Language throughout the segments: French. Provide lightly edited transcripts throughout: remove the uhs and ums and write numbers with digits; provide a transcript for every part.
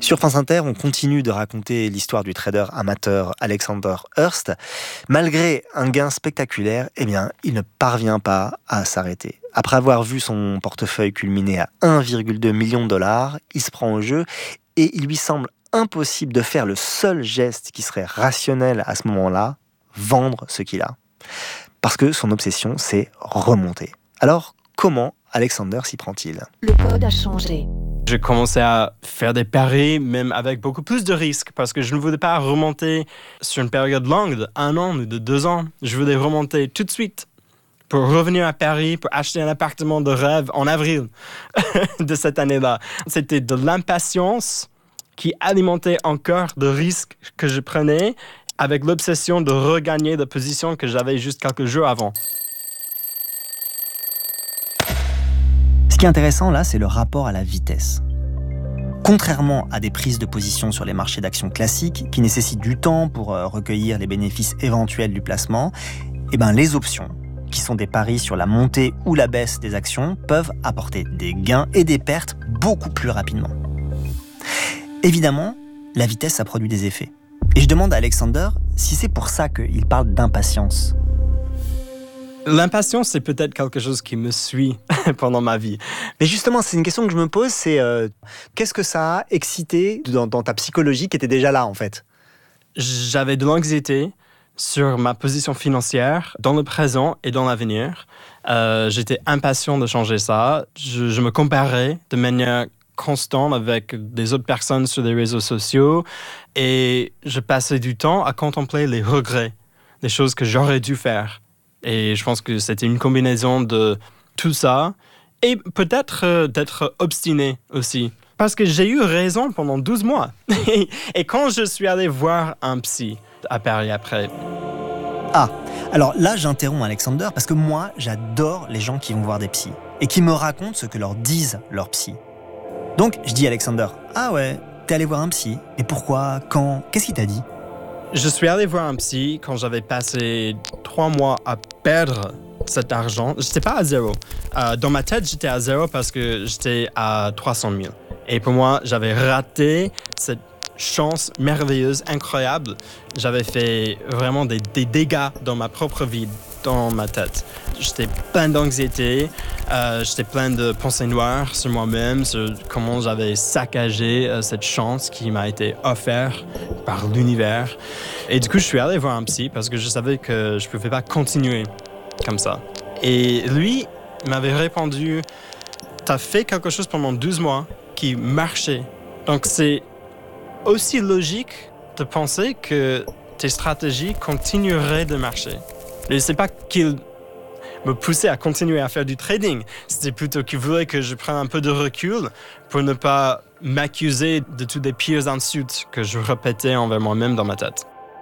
Sur France Inter, on continue de raconter l'histoire du trader amateur Alexander Hurst. Malgré un gain spectaculaire, il ne parvient pas à s'arrêter. Après avoir vu son portefeuille culminer à 1,2 million de dollars, il se prend au jeu et il lui semble impossible de faire le seul geste qui serait rationnel à ce moment-là, vendre ce qu'il a. Parce que son obsession, c'est remonter. Alors, comment Alexander s'y prend-il ? Le code a changé. J'ai commencé à faire des paris, même avec beaucoup plus de risques, parce que je ne voulais pas remonter sur une période longue de 1 an ou de 2 ans. Je voulais remonter tout de suite pour revenir à Paris, pour acheter un appartement de rêve en avril de cette année-là. C'était de l'impatience qui alimentait encore de risques que je prenais avec l'obsession de regagner la position que j'avais juste quelques jours avant. Ce qui est intéressant là, c'est le rapport à la vitesse. Contrairement à des prises de position sur les marchés d'actions classiques qui nécessitent du temps pour recueillir les bénéfices éventuels du placement, les options, qui sont des paris sur la montée ou la baisse des actions, peuvent apporter des gains et des pertes beaucoup plus rapidement. Évidemment, la vitesse, ça produit des effets. Et je demande à Alexander si c'est pour ça qu'il parle d'impatience. L'impatience, c'est peut-être quelque chose qui me suit pendant ma vie. Mais justement, c'est une question que je me pose, c'est qu'est-ce que ça a excité dans ta psychologie qui était déjà là, en fait ? J'avais de l'anxiété sur ma position financière dans le présent et dans l'avenir. J'étais impatient de changer ça. Je me comparais de manière constante avec des autres personnes sur les réseaux sociaux et je passais du temps à contempler les regrets, les choses que j'aurais dû faire. Et je pense que c'était une combinaison de tout ça et peut-être d'être obstiné aussi. Parce que j'ai eu raison pendant 12 mois. Et quand je suis allé voir un psy à Paris après... Ah, alors là, j'interromps Alexander parce que moi, j'adore les gens qui vont voir des psys et qui me racontent ce que leur disent leurs psys. Donc, je dis à Alexander, ah ouais, t'es allé voir un psy. Et pourquoi ? Quand ? Qu'est-ce qu'il t'a dit ? Je suis allé voir un psy quand j'avais passé 3 mois à perdre cet argent. J'étais pas à zéro. Dans ma tête, j'étais à zéro parce que j'étais à 300 000. Et pour moi, j'avais raté cette chance merveilleuse, incroyable. J'avais fait vraiment des dégâts dans ma propre vie, dans ma tête. J'étais plein d'anxiété, j'étais plein de pensées noires sur moi-même, sur comment j'avais saccagé cette chance qui m'a été offerte par l'univers. Et du coup, je suis allé voir un psy parce que je savais que je ne pouvais pas continuer comme ça. Et lui m'avait répondu, « T'as fait quelque chose pendant 12 mois qui marchait. Donc c'est aussi logique de penser que tes stratégies continueraient de marcher. » Et c'est pas qu'il me poussait à continuer à faire du trading. C'était plutôt qu'il voulait que je prenne un peu de recul pour ne pas m'accuser de toutes les pires insultes que je répétais envers moi-même dans ma tête.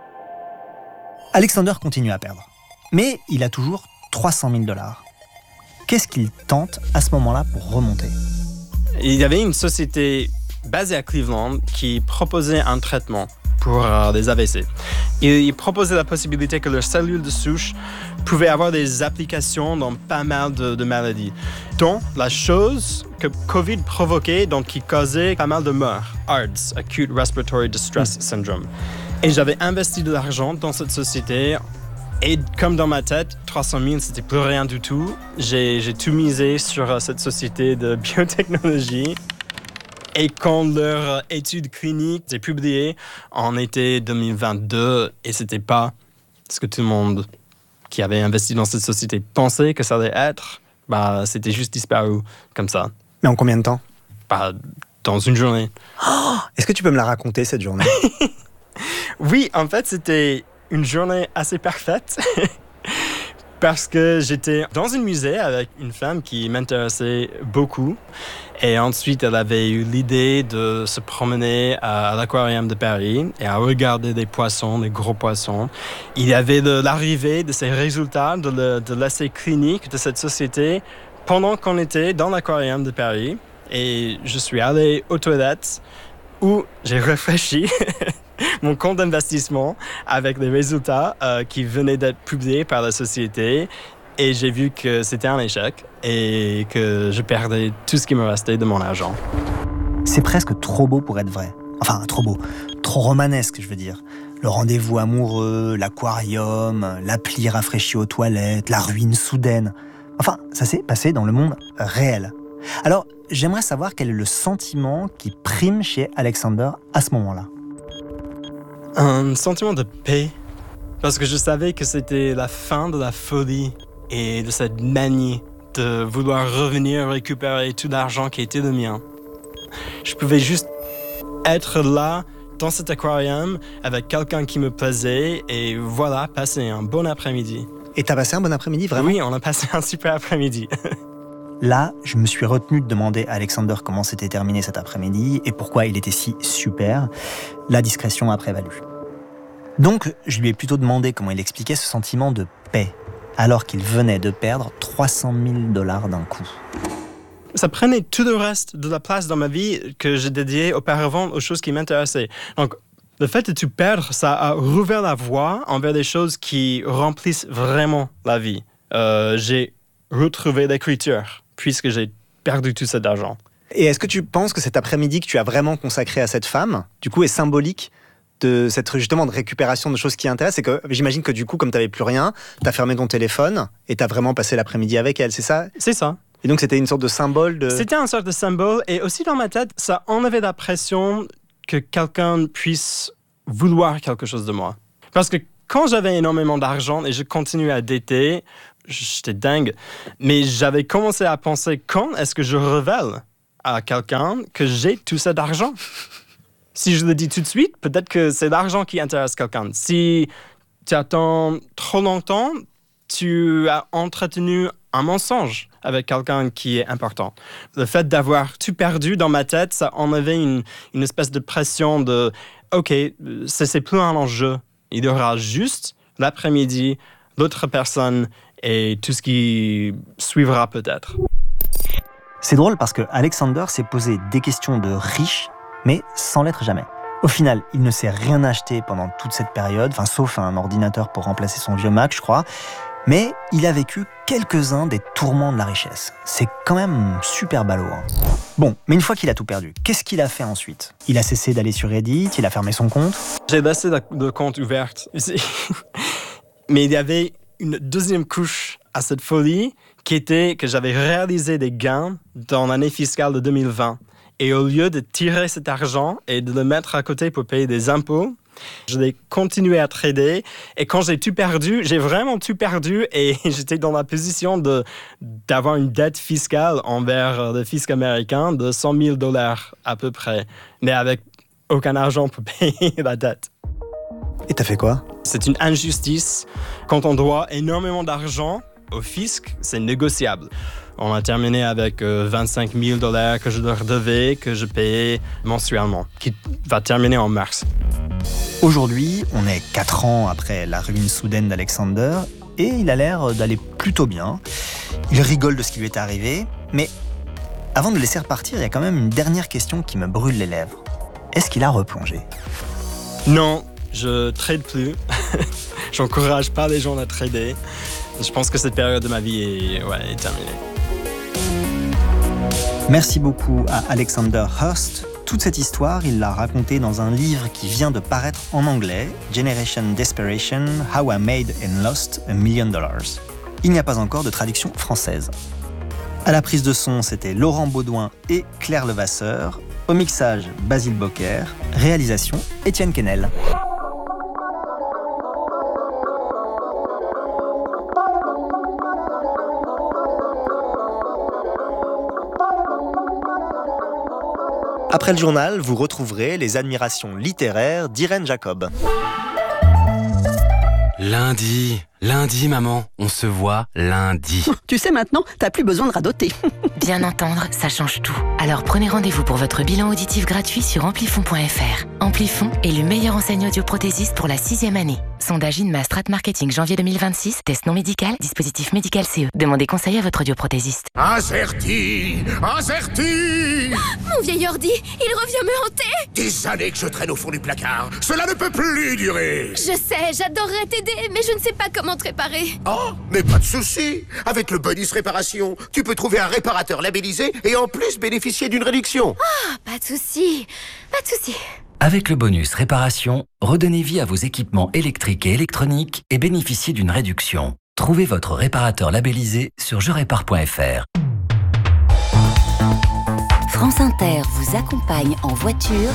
Alexander continue à perdre. Mais il a toujours 300 000 dollars. Qu'est-ce qu'il tente à ce moment-là pour remonter ? Il y avait une société basée à Cleveland qui proposait un traitement pour les AVC. Il proposait la possibilité que leurs cellules de souche pouvaient avoir des applications dans pas mal de maladies, dont la chose que COVID provoquait, donc qui causait pas mal de morts, ARDS, Acute Respiratory Distress Syndrome. Et j'avais investi de l'argent dans cette société. Et comme dans ma tête, 300 000, c'était plus rien du tout. J'ai tout misé sur cette société de biotechnologie. Et quand leur étude clinique s'est publiée en été 2022, et c'était pas ce que tout le monde qui avait investi dans cette société pensait que ça allait être, c'était juste disparu comme ça. Mais en combien de temps ? Dans une journée. Oh, est-ce que tu peux me la raconter, cette journée ? Oui, en fait, c'était une journée assez parfaite parce que j'étais dans un musée avec une femme qui m'intéressait beaucoup. Et ensuite, elle avait eu l'idée de se promener à l'aquarium de Paris et à regarder des poissons, des gros poissons. Il y avait l'arrivée de ces résultats de l'essai clinique de cette société pendant qu'on était dans l'aquarium de Paris. Et je suis allé aux toilettes où j'ai réfléchi mon compte d'investissement avec les résultats qui venaient d'être publiés par la société. Et j'ai vu que c'était un échec et que je perdais tout ce qui me restait de mon argent. C'est presque trop beau pour être vrai. Enfin, trop beau, trop romanesque, je veux dire. Le rendez-vous amoureux, l'aquarium, l'appli rafraîchie aux toilettes, la ruine soudaine. Enfin, ça s'est passé dans le monde réel. Alors, j'aimerais savoir quel est le sentiment qui prime chez Alexander à ce moment-là. Un sentiment de paix, parce que je savais que c'était la fin de la folie et de cette manie de vouloir revenir récupérer tout l'argent qui était le mien. Je pouvais juste être là, dans cet aquarium, avec quelqu'un qui me plaisait, et voilà, passer un bon après-midi. Et t'as passé un bon après-midi, vraiment ? Oui, on a passé un super après-midi. Là, je me suis retenu de demander à Alexander comment s'était terminé cet après-midi et pourquoi il était si super. La discrétion a prévalu. Donc, je lui ai plutôt demandé comment il expliquait ce sentiment de paix, alors qu'il venait de perdre $300 000 d'un coup. Ça prenait tout le reste de la place dans ma vie que j'ai dédié auparavant aux choses qui m'intéressaient. Donc, le fait de tout perdre, ça a rouvert la voie envers des choses qui remplissent vraiment la vie. J'ai retrouvé l'écriture, puisque j'ai perdu tout cet argent. Et est-ce que tu penses que cet après-midi que tu as vraiment consacré à cette femme, du coup, est symbolique de cette justement de récupération de choses qui intéressent? Et que j'imagine que du coup, comme tu n'avais plus rien, tu as fermé ton téléphone et tu as vraiment passé l'après-midi avec elle, c'est ça? C'est ça. Et donc, c'était une sorte de symbole de... C'était une sorte de symbole. Et aussi, dans ma tête, ça enlevait la pression que quelqu'un puisse vouloir quelque chose de moi. Parce que quand j'avais énormément d'argent et je continuais à dater, j'étais dingue. Mais j'avais commencé à penser, quand est-ce que je révèle à quelqu'un que j'ai tout cet argent? Si je le dis tout de suite, peut-être que c'est l'argent qui intéresse quelqu'un. Si tu attends trop longtemps, tu as entretenu un mensonge avec quelqu'un qui est important. Le fait d'avoir tout perdu dans ma tête, ça enlevait une espèce de pression de « OK, c'est plus un enjeu. Il y aura juste l'après-midi, l'autre personne et tout ce qui suivra peut-être. » C'est drôle parce que Alexander s'est posé des questions de riche, mais sans l'être jamais. Au final, il ne s'est rien acheté pendant toute cette période, sauf un ordinateur pour remplacer son vieux Mac, je crois. Mais il a vécu quelques-uns des tourments de la richesse. C'est quand même super ballot. Bon, mais une fois qu'il a tout perdu, qu'est-ce qu'il a fait ensuite? Il a cessé d'aller sur Reddit, il a fermé son compte? J'ai laissé le compte ouvert. Mais il y avait une deuxième couche à cette folie qui était que j'avais réalisé des gains dans l'année fiscale de 2020. Et au lieu de tirer cet argent et de le mettre à côté pour payer des impôts, je l'ai continué à trader. Et quand j'ai tout perdu, j'ai vraiment tout perdu. Et j'étais dans la position d'avoir une dette fiscale envers le fisc américain de $100 000 à peu près. Mais avec aucun argent pour payer la dette. Et t'as fait quoi? C'est une injustice. Quand on doit énormément d'argent au fisc, c'est négociable. On a terminé avec $25 000 que je leur devais, que je payais mensuellement, qui va terminer en mars. Aujourd'hui, on est 4 ans après la ruine soudaine d'Alexander et il a l'air d'aller plutôt bien. Il rigole de ce qui lui est arrivé, mais avant de le laisser repartir, il y a quand même une dernière question qui me brûle les lèvres. Est-ce qu'il a replongé? Non, je trade plus. J'encourage pas les gens à trader. Je pense que cette période de ma vie est terminée. Merci beaucoup à Alexander Hurst. Toute cette histoire, il l'a racontée dans un livre qui vient de paraître en anglais, Generation Desperation, How I Made and Lost $1 Million. Il n'y a pas encore de traduction française. À la prise de son, c'était Laurent Baudouin et Claire Levasseur. Au mixage, Basile Bocquer. Réalisation, Étienne Quesnel. Après le journal, vous retrouverez les admirations littéraires d'Irène Jacob. Lundi, maman, on se voit lundi. Tu sais maintenant, t'as plus besoin de radoter. Bien entendre, ça change tout. Alors prenez rendez-vous pour votre bilan auditif gratuit sur amplifon.fr. Amplifon est le meilleur enseigne audioprothésiste pour la 6e année. Sondage INMA Strat Marketing janvier 2026, test non médical, dispositif médical CE. Demandez conseil à votre audioprothésiste. Azerty! Mon vieil ordi, il revient me hanter! Des années que je traîne au fond du placard. Cela ne peut plus durer. Je sais, j'adorerais t'aider, mais je ne sais pas comment te réparer. Oh, mais pas de souci. Avec le bonus réparation, tu peux trouver un réparateur labellisé et en plus bénéficier d'une réduction. Ah, pas de souci, pas de souci. Avec le bonus réparation, redonnez vie à vos équipements électriques et électroniques et bénéficiez d'une réduction. Trouvez votre réparateur labellisé sur jerépare.fr. France Inter vous accompagne en voiture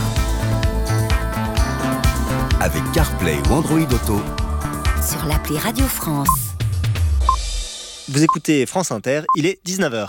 avec CarPlay ou Android Auto sur l'appli Radio France. Vous écoutez France Inter, il est 19h.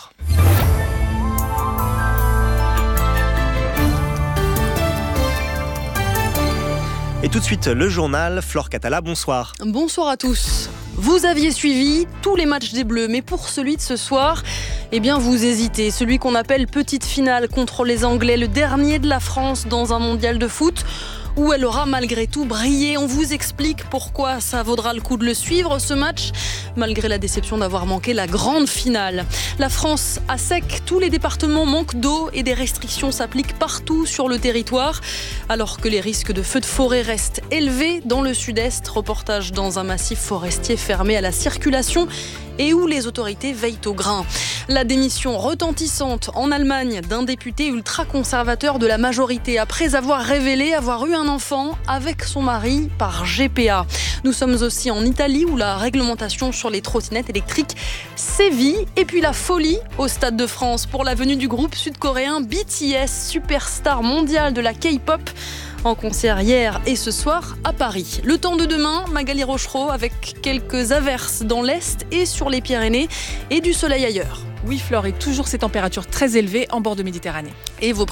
Et tout de suite, le journal. Flore Catala, bonsoir. Bonsoir à tous. Vous aviez suivi tous les matchs des Bleus, mais pour celui de ce soir, eh bien vous hésitez. Celui qu'on appelle petite finale contre les Anglais, le dernier de la France dans un mondial de foot, où elle aura malgré tout brillé. On vous explique pourquoi ça vaudra le coup de le suivre, ce match, malgré la déception d'avoir manqué la grande finale. La France à sec, tous les départements manquent d'eau et des restrictions s'appliquent partout sur le territoire, alors que les risques de feux de forêt restent élevés dans le sud-est. Reportage dans un massif forestier fermé à la circulation et où les autorités veillent au grain. La démission retentissante en Allemagne d'un député ultra-conservateur de la majorité après avoir révélé avoir eu un enfant avec son mari par GPA. Nous sommes aussi en Italie où la réglementation sur les trottinettes électriques sévit. Et puis la folie au Stade de France pour la venue du groupe sud-coréen BTS, superstar mondiale de la K-pop, en concert hier et ce soir à Paris. Le temps de demain, Magali Rochereau, avec quelques averses dans l'Est et sur les Pyrénées et du soleil ailleurs. Oui, Flore, et toujours ces températures très élevées en bord de Méditerranée. Et vos